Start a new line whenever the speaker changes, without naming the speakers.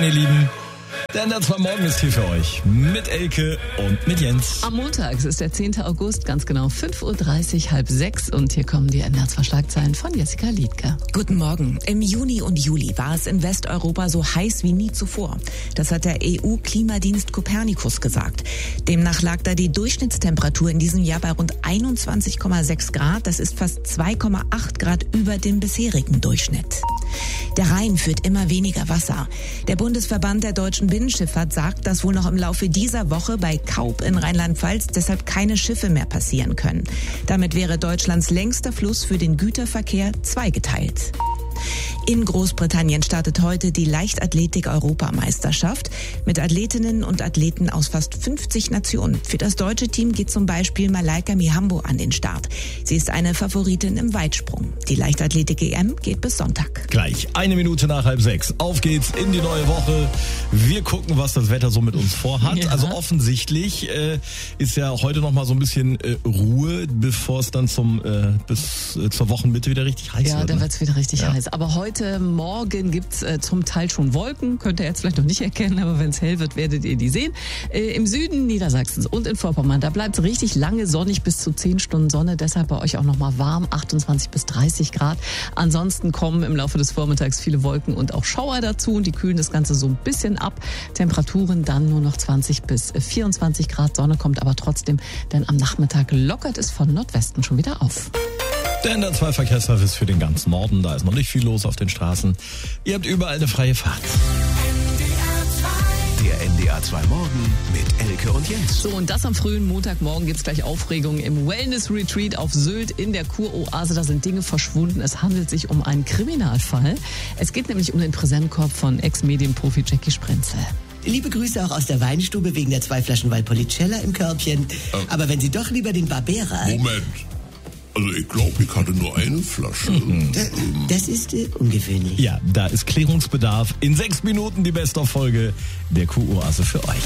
Morgen, ihr Lieben. Der NDR 2 Morgen ist hier für euch mit Elke und mit Jens.
Am Montag, es ist der 10. August, ganz genau 5.30 Uhr, 5:30 und hier kommen die NDR 2 Schlagzeilen von Jessica Liedke.
Guten Morgen. Im Juni und Juli war es in Westeuropa so heiß wie nie zuvor. Das hat der EU-Klimadienst Copernicus gesagt. Demnach lag da die Durchschnittstemperatur in diesem Jahr bei rund 21,6 Grad. Das ist fast 2,8 Grad über dem bisherigen Durchschnitt. Der Rhein führt immer weniger Wasser. Der Bundesverband der deutschen Binnenschifffahrt sagt, dass wohl noch im Laufe dieser Woche bei Kaub in Rheinland-Pfalz deshalb keine Schiffe mehr passieren können. Damit wäre Deutschlands längster Fluss für den Güterverkehr zweigeteilt. In Großbritannien startet heute die Leichtathletik-Europameisterschaft mit Athletinnen und Athleten aus fast 50 Nationen. Für das deutsche Team geht zum Beispiel Malaika Mihambo an den Start. Sie ist eine Favoritin im Weitsprung. Die Leichtathletik-EM geht bis Sonntag.
Gleich 1 Minute nach 5:30. Auf geht's in die neue Woche. Wir gucken, was das Wetter so mit uns vorhat.
Ja.
Also offensichtlich ist ja heute noch mal so ein bisschen Ruhe, bevor es dann bis zur Wochenmitte wieder richtig heiß wird.
Ja, da wird's wieder richtig
Ja.
heiß. Aber heute Morgen gibt's zum Teil schon Wolken. Könnt ihr jetzt vielleicht noch nicht erkennen, aber wenn es hell wird, werdet ihr die sehen. Im Süden Niedersachsens und in Vorpommern, da bleibt's richtig lange sonnig, bis zu 10 Stunden Sonne. Deshalb bei euch auch noch mal warm, 28 bis 30 Grad. Ansonsten kommen im Laufe des Vormittags viele Wolken und auch Schauer dazu. Und die kühlen das Ganze so ein bisschen ab. Temperaturen dann nur noch 20 bis 24 Grad. Sonne kommt aber trotzdem, denn am Nachmittag lockert es von Nordwesten schon wieder auf.
Der NDR 2 Verkehrsservice für den ganzen Norden. Da ist noch nicht viel los auf den Straßen. Ihr habt überall eine freie Fahrt.
Der NDR 2 Morgen mit Elke und Jens.
So, und das am frühen Montagmorgen gibt's gleich Aufregung im Wellness-Retreat auf Sylt in der Kuroase. Da sind Dinge verschwunden. Es handelt sich um einen Kriminalfall. Es geht nämlich um den Präsentkorb von Ex-Medienprofi Jackie Sprenzel.
Liebe Grüße auch aus der Weinstube wegen der 2 Flaschen Valpolicella im Körbchen. Aber wenn Sie doch lieber den Barbera...
Moment. Also ich glaube, ich hatte nur eine Flasche.
Das ist ungewöhnlich.
Ja, da ist Klärungsbedarf. In 6 Minuten die Best-of-Folge der Kuroase für euch.